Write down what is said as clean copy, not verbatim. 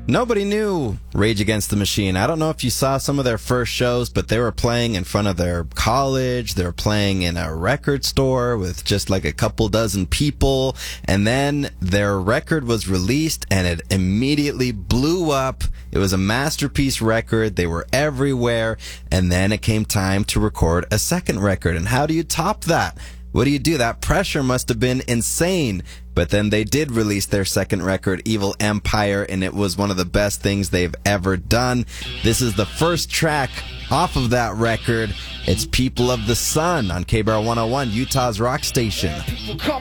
Nobody knew Rage Against the Machine. I don't know if you saw some of their first shows, but they were playing in front of their college. They were playing in a record store with just like a couple dozen people. And then their record was released and it immediately blew up. It was a masterpiece record. They were everywhere. And then it came time to record a second record. And how do you top that? What do you do? That pressure must have been insane. But then they did release their second record, Evil Empire, and it was one of the best things they've ever done. This is the first track off of that record. It's People of the Sun on KBR 101, Utah's rock station.